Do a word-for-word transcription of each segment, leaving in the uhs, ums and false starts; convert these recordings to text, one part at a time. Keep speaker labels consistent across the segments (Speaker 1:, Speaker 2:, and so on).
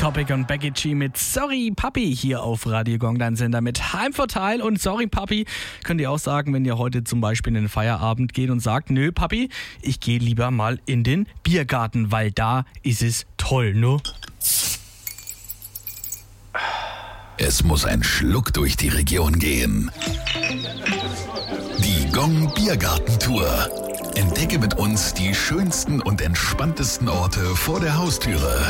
Speaker 1: Topic und Becky G mit Sorry Papi hier auf Radio Gong, dein Sender mit Heimvorteil. Und Sorry Papi könnt ihr auch sagen, wenn ihr heute zum Beispiel in den Feierabend geht und sagt, nö Papi, ich gehe lieber mal in den Biergarten, weil da ist es toll, ne?
Speaker 2: Es muss ein Schluck durch die Region gehen. Die Gong Biergarten-Tour. Entdecke mit uns die schönsten und entspanntesten Orte vor der Haustüre.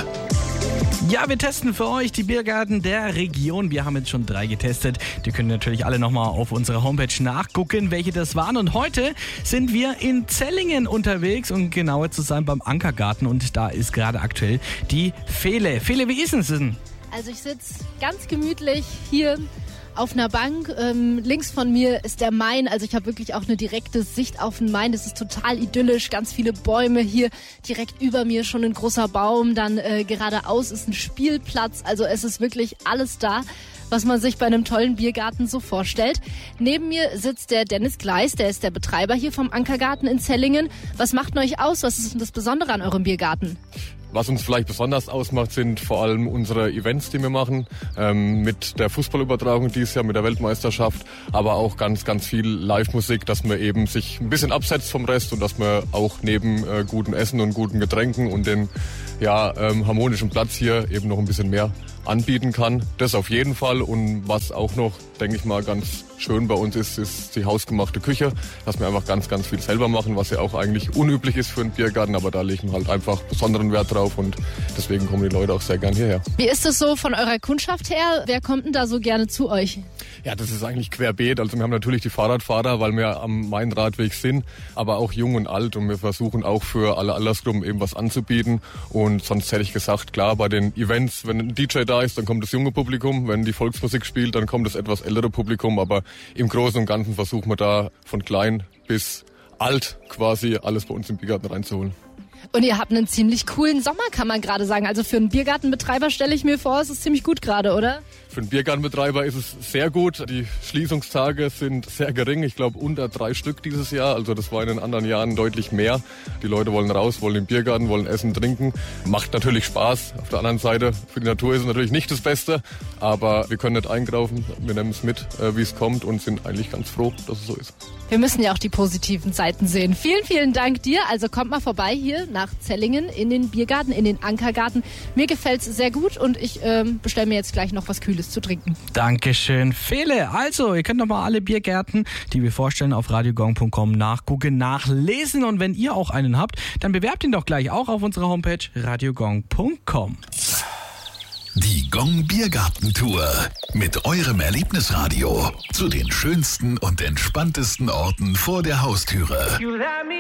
Speaker 1: Ja, wir testen für euch die Biergärten der Region. Wir haben jetzt schon drei getestet. Die können natürlich alle nochmal auf unserer Homepage nachgucken, welche das waren. Und heute sind wir in Zellingen unterwegs, um genauer zu sein beim Ankergarten. Und da ist gerade aktuell die Fele. Fele, wie ist es denn?
Speaker 3: Also ich sitze ganz gemütlich hier auf einer Bank. Ähm, links von mir ist der Main. Also ich habe wirklich auch eine direkte Sicht auf den Main. Das ist total idyllisch. Ganz viele Bäume hier. Direkt über mir schon ein großer Baum. Dann äh, geradeaus ist ein Spielplatz. Also es ist wirklich alles da, was man sich bei einem tollen Biergarten so vorstellt. Neben mir sitzt der Dennis Gleis. Der ist der Betreiber hier vom Ankergarten in Zellingen. Was macht denn euch aus? Was ist denn das Besondere an eurem Biergarten?
Speaker 4: Was uns vielleicht besonders ausmacht, sind vor allem unsere Events, die wir machen, ähm, mit der Fußballübertragung dieses Jahr, mit der Weltmeisterschaft, aber auch ganz, ganz viel Live-Musik, dass man eben sich ein bisschen absetzt vom Rest und dass man auch neben äh, gutem Essen und guten Getränken und den ja, ähm, harmonischen Platz hier eben noch ein bisschen mehr anbieten kann. Das auf jeden Fall. Und was auch noch, denke ich mal, ganz schön bei uns ist, ist die hausgemachte Küche, dass wir einfach ganz, ganz viel selber machen, was ja auch eigentlich unüblich ist für einen Biergarten, aber da legen wir halt einfach besonderen Wert drauf und deswegen kommen die Leute auch sehr gern hierher.
Speaker 3: Wie ist das so von eurer Kundschaft her? Wer kommt denn da so gerne zu euch?
Speaker 4: Ja, das ist eigentlich querbeet. Also wir haben natürlich die Fahrradfahrer, weil wir am Main-Radweg sind, aber auch jung und alt und wir versuchen auch für alle Altersgruppen eben was anzubieten. Und sonst hätte ich gesagt, klar, bei den Events, wenn ein D J da ist, dann kommt das junge Publikum. Wenn die Volksmusik spielt, dann kommt das etwas ältere Publikum. Aber im Großen und Ganzen versuchen wir da von klein bis alt quasi alles bei uns im Biergarten reinzuholen.
Speaker 3: Und ihr habt einen ziemlich coolen Sommer, kann man gerade sagen. Also für einen Biergartenbetreiber stelle ich mir vor, es ist ziemlich gut gerade, oder?
Speaker 4: Für einen Biergartenbetreiber ist es sehr gut. Die Schließungstage sind sehr gering. Ich glaube unter drei Stück dieses Jahr. Also das war in den anderen Jahren deutlich mehr. Die Leute wollen raus, wollen im Biergarten, wollen essen, trinken. Macht natürlich Spaß. Auf der anderen Seite, für die Natur ist es natürlich nicht das Beste. Aber wir können nicht einkaufen. Wir nehmen es mit, wie es kommt und sind eigentlich ganz froh, dass es so ist.
Speaker 3: Wir müssen ja auch die positiven Seiten sehen. Vielen, vielen Dank dir. Also kommt mal vorbei hier nach Zellingen in den Biergarten, in den Ankergarten. Mir gefällt's sehr gut und ich ähm, bestelle mir jetzt gleich noch was Kühles zu trinken.
Speaker 1: Dankeschön, Fele. Also, ihr könnt noch mal alle Biergärten, die wir vorstellen, auf radiogong punkt com nachgucken, nachlesen. Und wenn ihr auch einen habt, dann bewerbt ihn doch gleich auch auf unserer Homepage radiogong punkt com.
Speaker 2: Die Gong Biergarten-Tour mit eurem Erlebnisradio zu den schönsten und entspanntesten Orten vor der Haustüre.